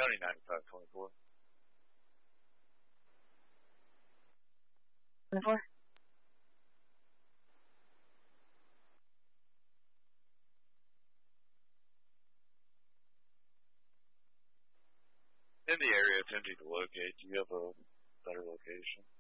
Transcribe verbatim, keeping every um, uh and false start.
County ninety-five twenty-four. twenty-four? In the area attempting to locate, do you have a better location?